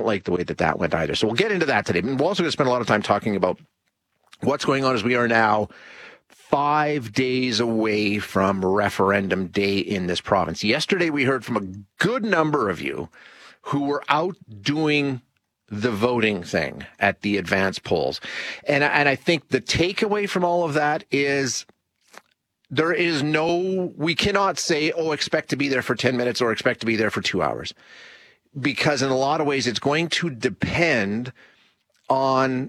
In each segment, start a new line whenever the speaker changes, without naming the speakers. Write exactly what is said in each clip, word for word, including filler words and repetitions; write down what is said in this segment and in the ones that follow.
don't like the way that that went either. So we'll get into that today. And we're also going to spend a lot of time talking about what's going on as we are now five days away from referendum day in this province. Yesterday, we heard from a good number of you who were out doing the voting thing at the advance polls. And, and I think the takeaway from all of that is there is no, we cannot say, oh, expect to be there for ten minutes or expect to be there for two hours. Because in a lot of ways, it's going to depend on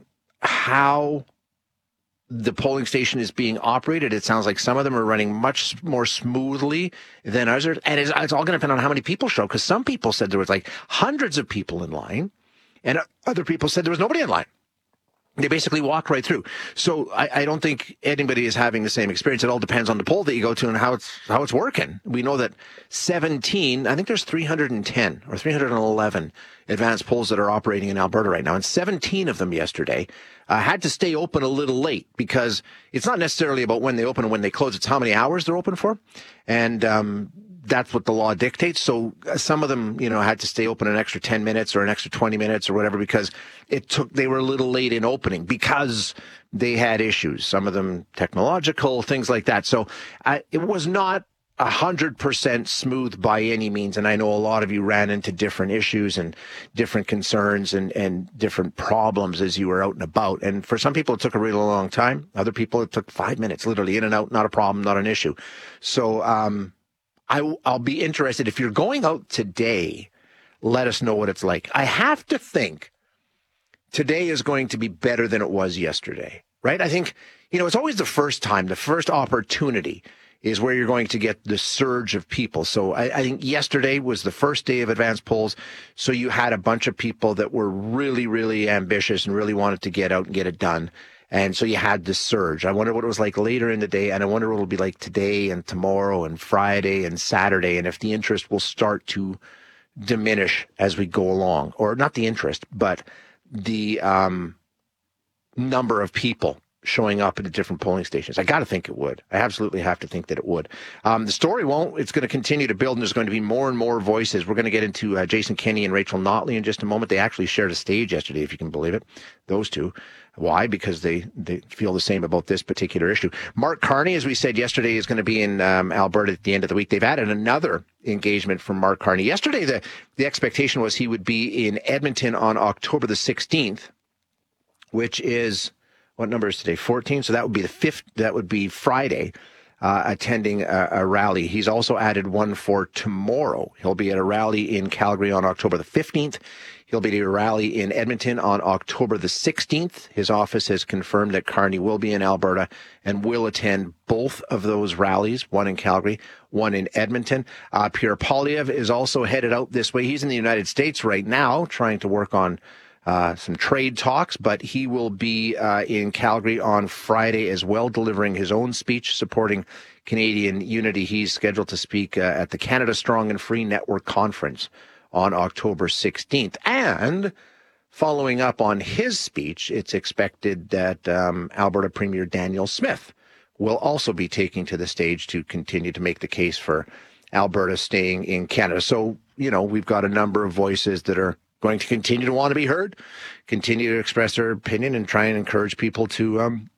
how the polling station is being operated. It sounds like some of them are running much more smoothly than others. And it's, it's all going to depend on how many people show, because some people said there was like hundreds of people in line, and other people said there was nobody in line. They basically walked right through. So I, I don't think anybody is having the same experience. It all depends on the poll that you go to and how it's how it's working. We know that seventeen, I think there's three hundred ten or three hundred eleven advanced polls that are operating in Alberta right now, and seventeen of them yesterday uh, had to stay open a little late, because it's not necessarily about when they open and when they close. It's how many hours they're open for. And um that's what the law dictates. So some of them, you know, had to stay open an extra ten minutes or an extra twenty minutes or whatever, because it took, they were a little late in opening because they had issues, some of them technological, things like that. So I, it was not a hundred percent smooth by any means. And I know a lot of you ran into different issues and different concerns and, and different problems as you were out and about. And for some people, it took a really long time. Other people, it took five minutes, literally in and out, not a problem, not an issue. So, um, I, I'll be interested. If you're going out today, let us know what it's like. I have to think today is going to be better than it was yesterday, right? I think, you know, it's always the first time, the first opportunity is where you're going to get the surge of people. So I, I think yesterday was the first day of advanced polls. So you had a bunch of people that were really, really ambitious and really wanted to get out and get it done. And so you had this surge. I wonder what it was like later in the day, and I wonder what it'll be like today and tomorrow and Friday and Saturday, and if the interest will start to diminish as we go along. Or not the interest, but the um, number of people showing up at the different polling stations. I got to think it would. I absolutely have to think that it would. Um, the story won't. It's going to continue to build, and there's going to be more and more voices. We're going to get into uh, Jason Kenney and Rachel Notley in just a moment. They actually shared a stage yesterday, if you can believe it, those two. Why? Because they, they feel the same about this particular issue. Mark Carney, as we said yesterday, is going to be in um, Alberta at the end of the week. They've added another engagement from Mark Carney. Yesterday, the, the expectation was he would be in Edmonton on October the sixteenth, which is, what number is today? fourteen. So that would be the fifth, that would be Friday, uh, attending a, a rally. He's also added one for tomorrow. He'll be at a rally in Calgary on October the fifteenth. He'll be at a rally in Edmonton on October the sixteenth. His office has confirmed that Carney will be in Alberta and will attend both of those rallies, one in Calgary, one in Edmonton. Uh, Pierre Poilievre is also headed out this way. He's in the United States right now trying to work on uh, some trade talks, but he will be uh, in Calgary on Friday as well, delivering his own speech supporting Canadian unity. He's scheduled to speak uh, at the Canada Strong and Free Network Conference on October sixteenth. And following up on his speech, it's expected that um, Alberta Premier Danielle Smith will also be taking to the stage to continue to make the case for Alberta staying in Canada. So, you know, we've got a number of voices that are going to continue to want to be heard, continue to express their opinion, and try and encourage people to um,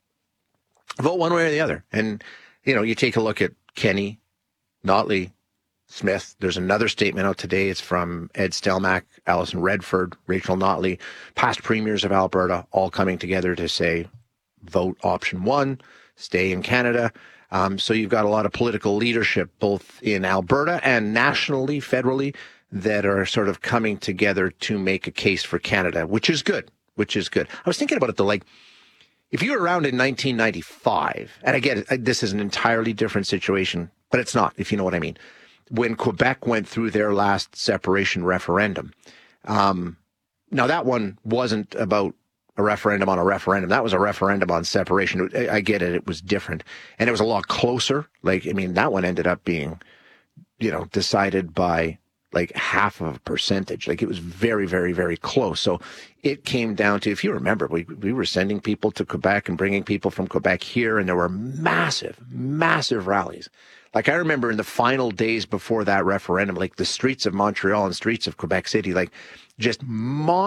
vote one way or the other. And, you know, you take a look at Kenney, Notley, Smith. There's another statement out today. It's from Ed Stelmach, Alison Redford, Rachel Notley, past premiers of Alberta, all coming together to say, vote option one, stay in Canada. Um, so you've got a lot of political leadership, both in Alberta and nationally, federally, that are sort of coming together to make a case for Canada, which is good, which is good. I was thinking about it though, like, if you were around in nineteen ninety-five, and I get it, this is an entirely different situation, but it's not, if you know what I mean. When Quebec went through their last separation referendum. Um, now, that one wasn't about a referendum on a referendum. That was a referendum on separation. I, I get it. It was different. And it was a lot closer. Like, I mean, that one ended up being, you know, decided by like half of a percentage. Like, it was very, very, very close. So it came down to, if you remember, we, we were sending people to Quebec and bringing people from Quebec here, and there were massive, massive rallies. Like, I remember in the final days before that referendum, like the streets of Montreal and streets of Quebec City, like just mon-